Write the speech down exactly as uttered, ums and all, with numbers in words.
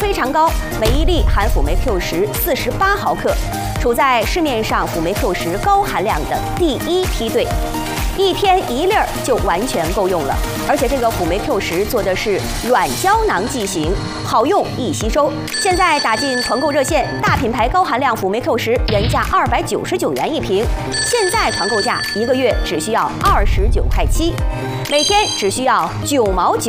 非常高，每一粒含辅酶 Q 十四十八毫克，处在市面上辅酶 Q 十高含量的第一梯队。 一天一粒儿就完全够用了，而且这个辅酶 Q 十做的是软胶囊剂型，好用易吸收。现在打进团购热线，大品牌高含量辅酶 Q 十原价二百九十九元一瓶，现在团购价一个月只需要二十九块七，每天只需要九毛九。